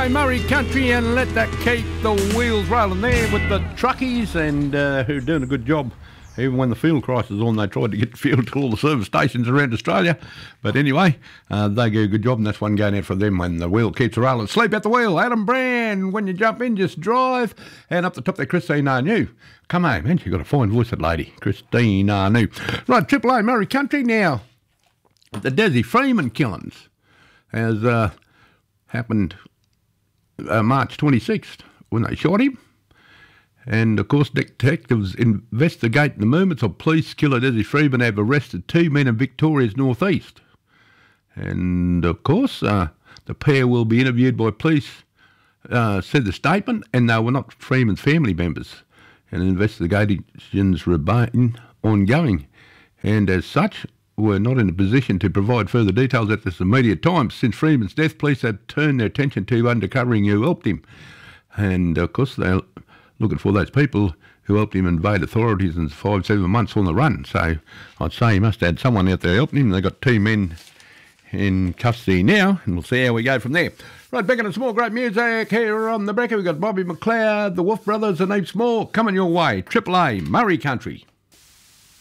A Murray Country, and let that keep the wheels rolling there with the truckies, and who are doing a good job. Even when the fuel crisis was on, they tried to get fuel to all the service stations around Australia. But anyway, they do a good job, and that's one going out for them when the wheel keeps rolling. Sleep at the wheel. Adam Brand, when you jump in, just drive. And up the top there, Christine Arnew. Come on, man, she's got a fine voice, that lady. Christine Arnew. Right, Triple A Murray Country now. The Desi Freeman killings has happened March 26th when they shot him. And, of course, detectives investigating the movements of police killer Desi Freeman have arrested 2 men in Victoria's northeast. And, of course, the pair will be interviewed by police, said the statement, and they were not Freeman's family members. And investigations remain ongoing. And as such, we're not in a position to provide further details at this immediate time. Since Freeman's death, police have turned their attention to undercovering who helped him. And, of course, they're looking for those people who helped him invade authorities in 5-7 months on the run. So I'd say he must have had someone out there helping him. They've got 2 men in custody now, and we'll see how we go from there. Right, back into some more great music here on the Brecker. We've got Bobby McLeod, the Wolf Brothers, and heaps more coming your way. Triple A Murray Country.